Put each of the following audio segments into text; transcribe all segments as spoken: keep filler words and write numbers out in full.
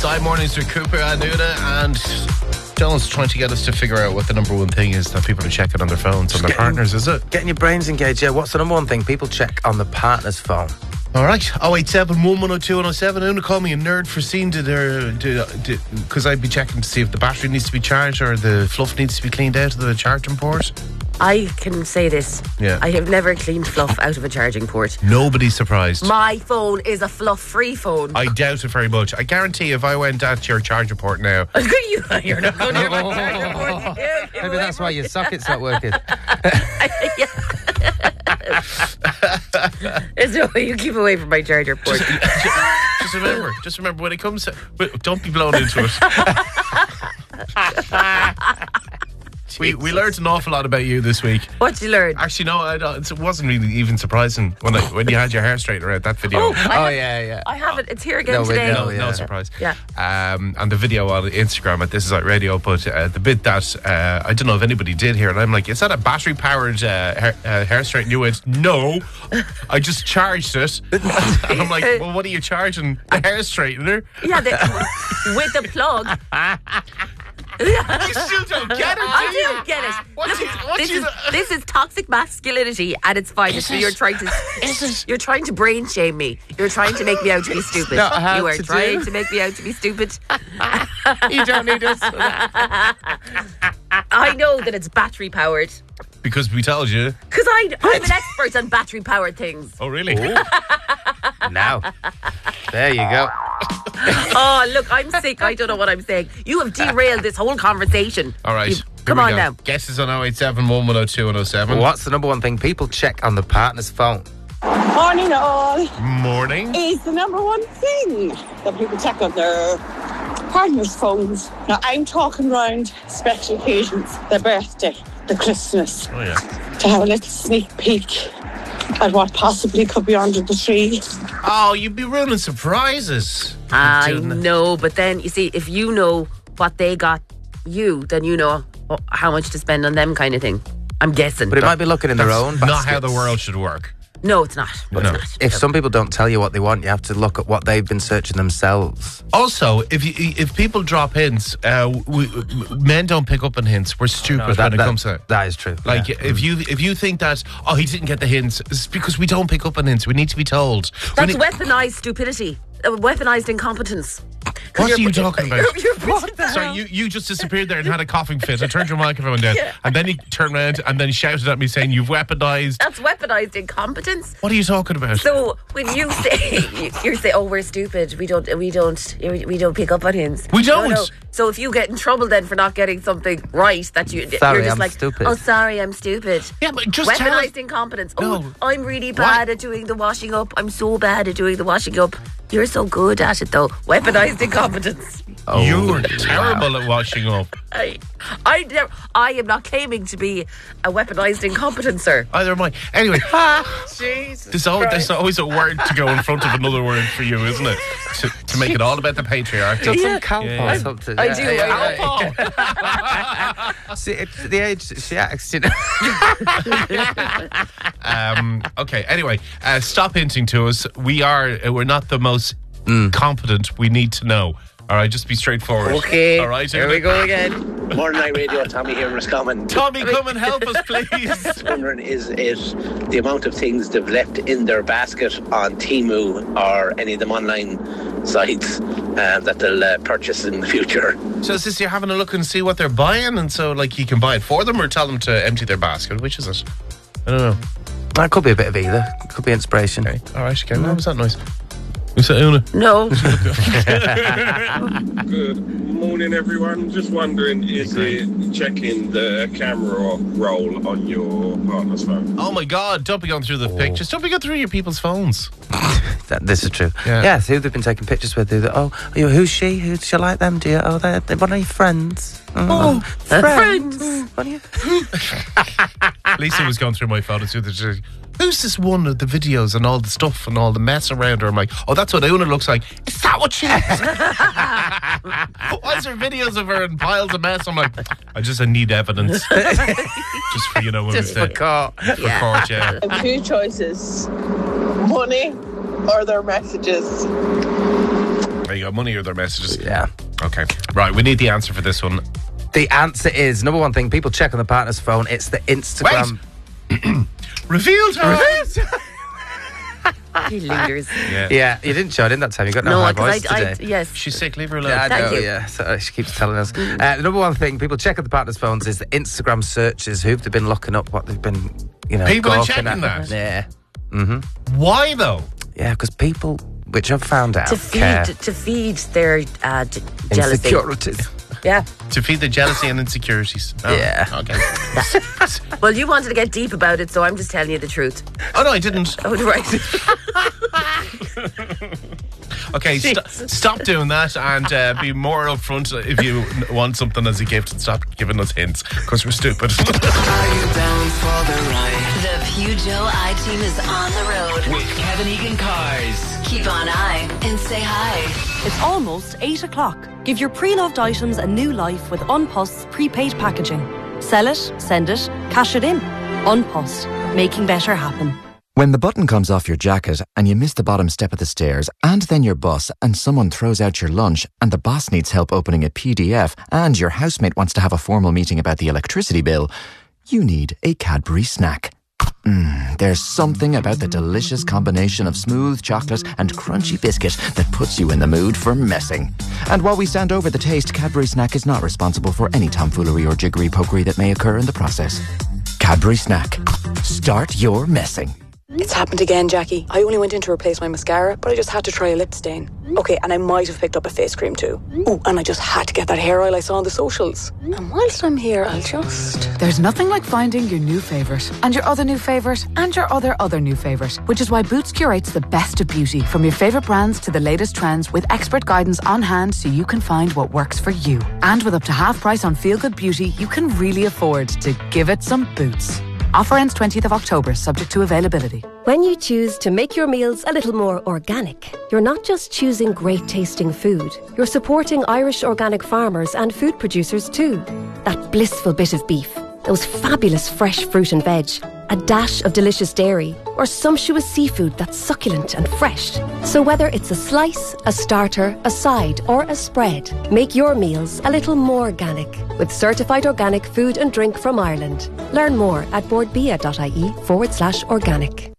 Sky Mornings with Cooper and Una, and John's trying to get us to figure out what the number one thing is that people are checking on their phones, on their getting, partners, is it? Getting your brains engaged, yeah. What's the number one thing people check on the partner's phone? All right, oh eight seven, one one oh two, one oh seven. Una, call me a nerd for seeing did there, because I'd be checking to see if the battery needs to be charged or the fluff needs to be cleaned out of the charging port. I can say this. Yeah. I have never cleaned fluff out of a charging port. Nobody's surprised. My phone is a fluff-free phone. I doubt it very much. I guarantee if I went at your charger port now... you, you're not going to my charger port. Yeah, maybe that's why your socket's not working. There's no way you keep away from my charger port. Just, just, just remember, just remember when it comes to... Don't be blown into it. We we learned an awful lot about you this week. What did you learn? Actually, no, I don't, it wasn't really even surprising when I, when you had your hair straightened out, that video. Oh, oh have, yeah, yeah. I have it. It's here again no, today. No, yeah. no surprise. Yeah. Um, and the video on Instagram at This Is Like Radio, but uh, the bit that uh, I don't know if anybody did hear, and I'm like, is that a battery powered uh, hair, uh, hair straightener? You went, no, I just charged it. And I'm like, well, what are you charging? The hair straightener? Yeah, the, with the plug. You still don't get it, do I you? do get it. What Look, you- what this, you- is, this is toxic masculinity at its finest. So you're trying to Is it? you're trying to brain shame me. You're trying to make me out to be stupid. not hard You are to trying do. to make me out to be stupid. You don't need us. I know that it's battery powered Because we told you. because I I'm an expert on battery powered things. Oh, really? Now, there you go. Oh, look, I'm sick. I don't know what I'm saying. You have derailed this whole conversation. All right. You've- here Come we on go. now. Guesses on oh eight seven, one one oh two, one oh seven. What's the number one thing people check on the partner's phone? Morning all Morning. is the number one thing that people check on their partner's phones. Now I'm talking around special occasions, their birthday, the Christmas, Oh, yeah. to have a little sneak peek at what possibly could be under the tree. Oh, you'd be ruining surprises. I Doing that. know, but then you see, if you know what they got you, then you know how much to spend on them, kind of thing. I'm guessing. But it might be looking in their own Not baskets. how the world should work. No, it's not. It's No. not. If some people don't tell you what they want, you have to look at what they've been searching themselves. Also, if you, if people drop hints, uh, we, men don't pick up on hints. We're stupid No, that, when it that- comes to. that is true. Like yeah. if you if you think that oh he didn't get the hints, it's because we don't pick up on hints. We need to be told. We That's need- weaponized stupidity, uh, weaponized incompetence. 'Cause What are you're- you talking about? You're, you're what the Sorry, hell? you, you just disappeared there and had a coughing fit. I turned your microphone down, Yeah. and then you turned around and then shouted at me saying you've weaponized. That's weaponized incompetence. What are you talking about? So when you say you say, "Oh, we're stupid," we don't, we don't, we don't pick up on hints. We No, don't. no. So if you get in trouble then for not getting something right, that you Sorry, you're just I'm like, stupid. "Oh, sorry, I'm stupid." Yeah, but just tell us- weaponized incompetence. Oh, No. I'm really bad Why? at doing the washing up. I'm so bad at doing the washing up. You're so good at it, though. Weaponized incompetence. Oh, you were wow. terrible at washing up. I, I, never, I am not claiming to be a weaponized incompetencer. Either am I. Anyway, Jesus. there's always, there's always a word to go in front of another word for you, isn't it? To, to make it all about the patriarchy. Got Yeah. some cow Yeah, paw yeah. or something. I Yeah, do, yeah, I yeah, know. yeah. See, it's the age she acts, you know. Um, okay, anyway, uh, stop hinting to us. We are, uh, we're not the most competent. We need to know. All right, just be straightforward. Okay. All right, Here we go again. Morning Night Radio, Tommy here in Roscommon. Tommy, come and help us, please. Wondering, is it the amount of things they've left in their basket on Temu or any of them online sites uh, that they'll uh, purchase in the future? So is this you're having a look and see what they're buying, and so like you can buy it for them or tell them to empty their basket? Which is it? I don't know. That could be a bit of either. Could be inspiration. Okay. All right, okay. What was that noise? Was that Una? No. Good morning, everyone. Just wondering, is it checking the camera roll on your partner's phone? Oh my God! Don't be going through the pictures. Don't be going through your people's phones. That, this is true. Yeah. Yes, who they've been taking pictures with. Who they, oh, are you, who's she? Who does she like them? Do you? Oh, they're, they're one of your friends. Oh, friends. friends. One of you? Lisa was going through my photos the other day. Who's this one of the videos and all the stuff and all the mess around her? I'm like, oh, that's what Una looks like. Is that what she is? Why is there videos of her in piles of mess? I'm like, I just I need evidence. Just for, you know, when Just we for say- court. for court, yeah. Two choices: money or their messages. There you you got money or their messages? Yeah. Okay. Right, we need the answer for this one. The answer is, number one thing, people check on the partner's phone. It's the Instagram. Wait. Reveal time! You leaders. Yeah. Yeah, you didn't show it in that time. You got no, No, high because voice I, today. I, yes. She's sick, leave her alone. Yeah, I Thank know, you. yeah. So she keeps telling us. Uh, the number one thing people check on the partner's phones is the Instagram searches. Who've they been looking up? What they've been, you know, People are gawking checking at. that? Yeah, Why though? yeah, because people, which I've found out, To feed, care. to feed their uh, j- jealousy. Insecurities. Yeah. To feed the jealousy and insecurities. Oh, Yeah. Okay. Well, you wanted to get deep about it, so I'm just telling you the truth. Oh no, I didn't. Oh, right. Okay, st- stop doing that and uh, be more upfront if you want something as a gift, and stop giving us hints because we're stupid. Are you down for the ride? The Peugeot I-Team is on the road. With Kevin Egan Cars. Keep on I and say hi. It's almost eight o'clock. Give your pre-loved items a new life with Unpust's prepaid packaging. Sell it, send it, cash it in. Unpust, making better happen. When the button comes off your jacket and you miss the bottom step of the stairs and then your bus and someone throws out your lunch and the boss needs help opening a P D F and your housemate wants to have a formal meeting about the electricity bill, you need a Cadbury snack. Mmm, there's something about the delicious combination of smooth chocolate and crunchy biscuit that puts you in the mood for messing. And while we stand over the taste, Cadbury Snack is not responsible for any tomfoolery or jiggery-pokery that may occur in the process. Cadbury Snack. Start your messing. It's happened again, Jackie. I only went in to replace my mascara, but I just had to try a lip stain. Okay, and I might have picked up a face cream too. Oh, and I just had to get that hair oil I saw on the socials. And whilst I'm here, I'll just... There's nothing like finding your new favourite, and your other new favourite, and your other other new favourite, which is why Boots curates the best of beauty, from your favourite brands to the latest trends, with expert guidance on hand so you can find what works for you. And with up to half price on Feel Good Beauty, you can really afford to give it some Boots. Offer ends twentieth of October, subject to availability. When you choose to make your meals a little more organic, you're not just choosing great tasting food, you're supporting Irish organic farmers and food producers too. That blissful bit of beef, those fabulous fresh fruit and veg, a dash of delicious dairy, or sumptuous seafood that's succulent and fresh. So whether it's a slice, a starter, a side, or a spread, make your meals a little more organic with certified organic food and drink from Ireland. Learn more at boardbia.ie forward slash organic.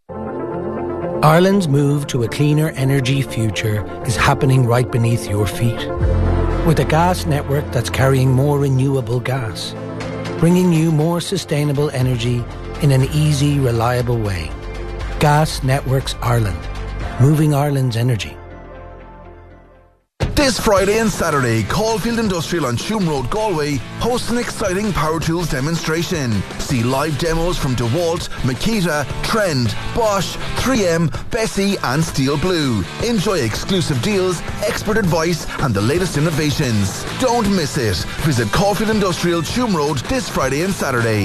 Ireland's move to a cleaner energy future is happening right beneath your feet. With a gas network that's carrying more renewable gas, bringing you more sustainable energy in an easy, reliable way. Gas Networks Ireland, moving Ireland's energy. This Friday and Saturday, Caulfield Industrial on Shoom Road, Galway hosts an exciting power tools demonstration. See live demos from DeWalt, Makita, Trend, Bosch, three M, Bessie and Steel Blue. Enjoy exclusive deals, expert advice and the latest innovations. Don't miss it. Visit Caulfield Industrial, Shoom Road this Friday and Saturday.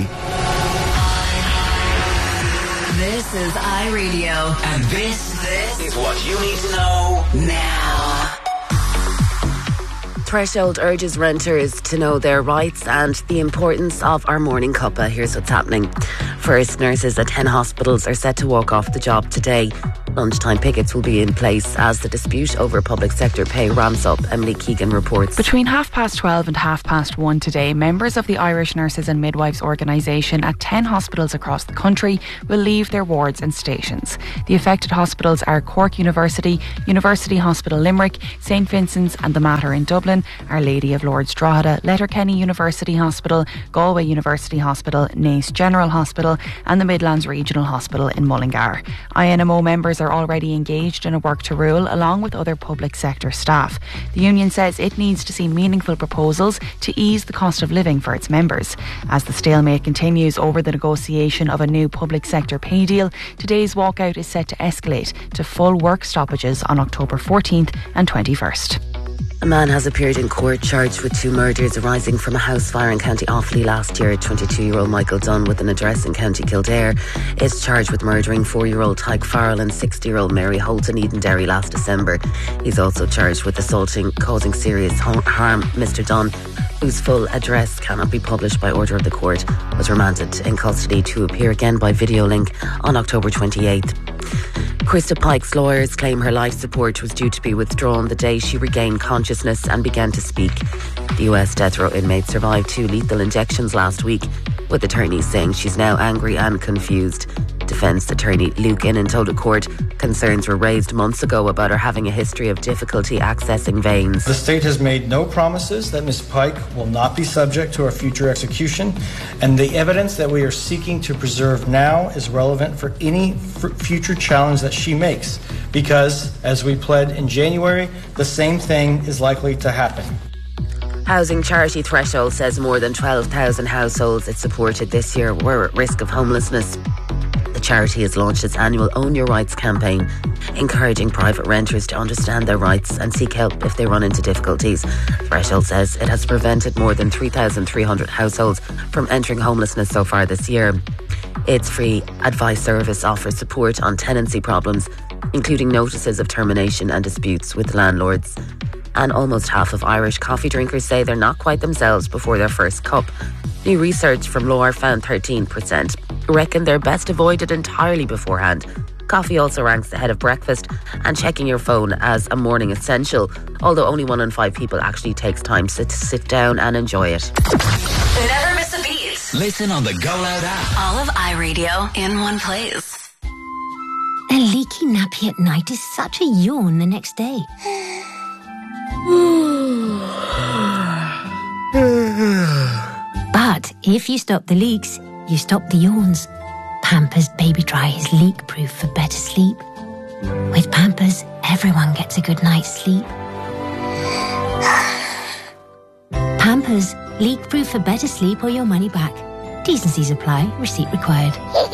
This is iRadio. And this, this is what you need to know now. Threshold urges renters to know their rights and the importance of our morning cuppa. Here's what's happening. First, nurses at ten hospitals are set to walk off the job today. Lunchtime pickets will be in place as the dispute over public sector pay ramps up. Emily Keegan reports. Between half past twelve and half past one today, members of the Irish Nurses and Midwives organisation at ten hospitals across the country will leave their wards and stations. The affected hospitals are Cork University, University Hospital Limerick, St Vincent's and the Mater in Dublin, Our Lady of Lourdes Drogheda, Letterkenny University Hospital, Galway University Hospital, Naas General Hospital and the Midlands Regional Hospital in Mullingar. I N M O members are already engaged in a work to rule along with other public sector staff. The union says it needs to see meaningful proposals to ease the cost of living for its members. As the stalemate continues over the negotiation of a new public sector pay deal, today's walkout is set to escalate to full work stoppages on October fourteenth and twenty-first. A man has appeared in court charged with two murders arising from a house fire in County Offaly last year. twenty-two-year-old Michael Dunn, with an address in County Kildare, is charged with murdering four-year-old Tyke Farrell and sixty-year-old Mary Holt in Edenderry last December. He's also charged with assaulting, causing serious harm. Mister Dunn, whose full address cannot be published by order of the court, was remanded in custody to appear again by video link on October twenty-eighth. Krista Pike's lawyers claim her life support was due to be withdrawn the day she regained consciousness and began to speak. The U S death row inmate survived two lethal injections last week, with attorneys saying she's now angry and confused. Defence attorney Luke Innan told a court concerns were raised months ago about her having a history of difficulty accessing veins. The state has made no promises that Miz Pike will not be subject to our future execution, and the evidence that we are seeking to preserve now is relevant for any f- future challenge that she makes, because, as we pled in January, the same thing is likely to happen. Housing charity Threshold says more than twelve thousand households it supported this year were at risk of homelessness. The charity has launched its annual Own Your Rights campaign, encouraging private renters to understand their rights and seek help if they run into difficulties. Threshold says it has prevented more than three thousand three hundred households from entering homelessness so far this year. Its free advice service offers support on tenancy problems, including notices of termination and disputes with landlords. And almost half of Irish coffee drinkers say they're not quite themselves before their first cup. New research from Lohr found thirteen percent reckon they're best avoided entirely beforehand. Coffee also ranks ahead of breakfast and checking your phone as a morning essential, although only one in five people actually takes time to sit down and enjoy it. Never miss a beat. Listen on the Go Loud app. All of iRadio in one place. A leaky nappy at night is such a yawn the next day. But if you stop the leaks, you stop the yawns. Pampers Baby Dry is leak-proof for better sleep. With Pampers, everyone gets a good night's sleep. Pampers, leak-proof for better sleep or your money back. T's and C's apply. Receipt required.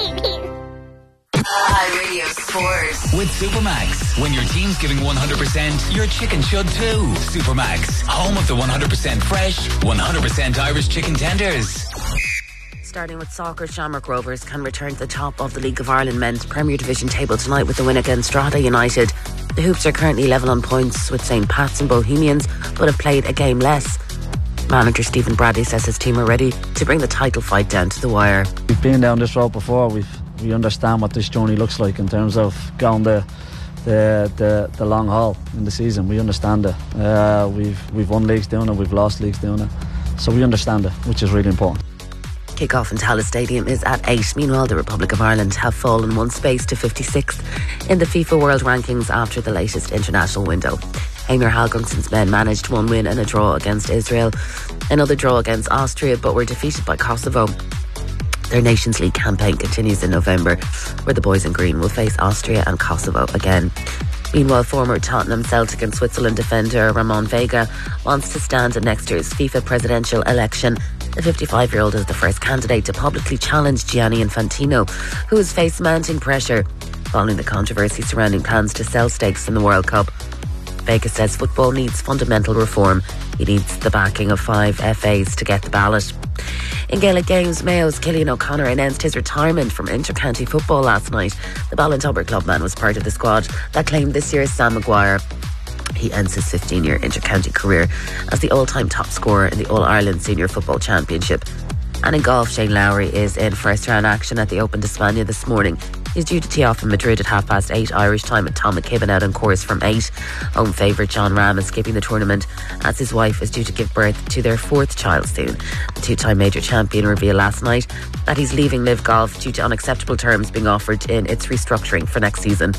iRadio Sports. With Supermax. When your team's giving one hundred percent, your chicken should too. Supermax. Home of the one hundred percent fresh, one hundred percent Irish chicken tenders. Starting with soccer, Shamrock Rovers can return to the top of the League of Ireland men's Premier Division table tonight with the win against Strata United. The Hoops are currently level on points with Saint Pat's and Bohemians, but have played a game less. Manager Stephen Bradley says his team are ready to bring the title fight down to the wire. We've been down this road before. We've we understand what this journey looks like in terms of going the the the, the long haul in the season. We understand it. Uh, we've we've won leagues doing it. We've lost leagues doing it. So we understand it, which is really important. Kick-off in Tallaght Stadium is at eight. Meanwhile, the Republic of Ireland have fallen one space to fifty-sixth in the FIFA World Rankings after the latest international window. Heimir Hallgrimsson's men managed one win and a draw against Israel, another draw against Austria, but were defeated by Kosovo. Their Nations League campaign continues in November, where the boys in green will face Austria and Kosovo again. Meanwhile, former Tottenham, Celtic and Switzerland defender Ramon Vega wants to stand in next year's FIFA presidential election. The fifty-five-year-old is the first candidate to publicly challenge Gianni Infantino, who has faced mounting pressure following the controversy surrounding plans to sell stakes in the World Cup. Vega says football needs fundamental reform. He needs the backing of five F As to get the ballot. In Gaelic games, Mayo's Cillian O'Connor announced his retirement from inter-county football last night. The Ballintubber clubman was part of the squad that claimed this year's Sam Maguire. He ends his fifteen-year inter-county career as the all-time top scorer in the All-Ireland Senior Football Championship. And in golf, Shane Lowry is in first-round action at the Open d'Espagne this morning. He's due to tee off in Madrid at half past eight Irish time at Tom McKibben out on course from eight. Home favourite John Ram is skipping the tournament as his wife is due to give birth to their fourth child soon. The two-time major champion revealed last night that he's leaving Live Golf due to unacceptable terms being offered in its restructuring for next season.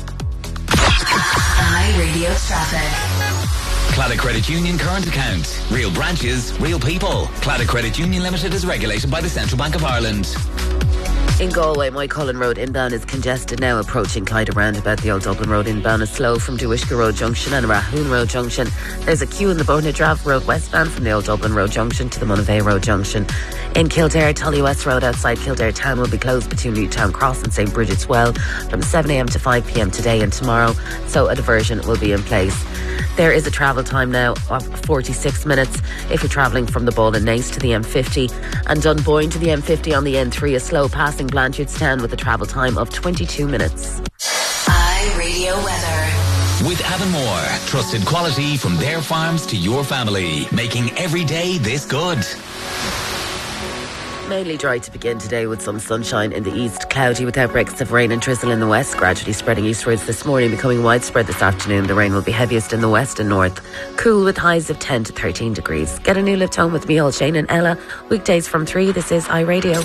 iRadio traffic. Claddagh Credit Union current account. Real branches, real people. Claddagh Credit Union Limited is regulated by the Central Bank of Ireland. In Galway, Moycullen Road inbound is congested now, approaching Clyde roundabout. The Old Dublin Road inbound is slow from Dewishka Road Junction and Rahoon Road Junction. There's a queue in the Bonadrav Road westbound from the Old Dublin Road Junction to the Monavea Road Junction. In Kildare, Tully West Road outside Kildare Town will be closed between Newtown Cross and St Bridget's Well from seven a m to five p m today and tomorrow, so a diversion will be in place. There is a travel time now of forty-six minutes if you're travelling from the Ball and Nace to the M fifty, and Dunboyne to the M fifty on the N three, a slow passing Blanchardstown with a travel time of twenty-two minutes. iRadio weather. With Avonmore, trusted quality from their farms to your family, making every day this good. Mainly dry to begin today with some sunshine in the east, cloudy with outbreaks of rain and drizzle in the west, gradually spreading eastwards this morning, becoming widespread this afternoon. The rain will be heaviest in the west and north. Cool with highs of ten to thirteen degrees. Get a new lift home with me, all Shane and Ella. Weekdays from three. This is iRadio.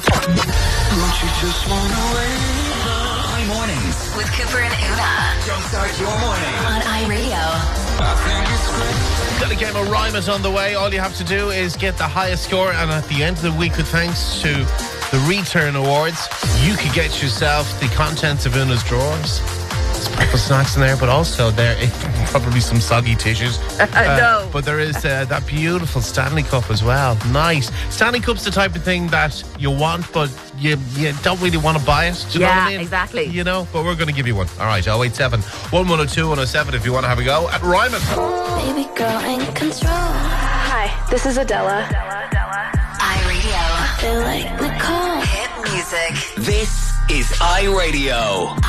I Mornings with Cooper and Una. Jumpstart your morning on iRadio. Got a game of Rhyme It on the way. All you have to do is get the highest score, and at the end of the week, with thanks to the Return Awards, you could get yourself the contents of Una's drawers. There's purple snacks in there, but also there probably some soggy tissues. No. Uh, but there is uh, that beautiful Stanley Cup as well. Nice. Stanley Cup's the type of thing that you want, but you, you don't really want to buy it. Do you yeah, know what I mean? exactly. You know, but we're going to give you one. All right, oh eight seven, one one oh two, one oh seven if you want to have a go at Rhyme It. Baby girl in control. Hi, this is Adela. iRadio. Feel like Nicole. Hit music. This is iRadio.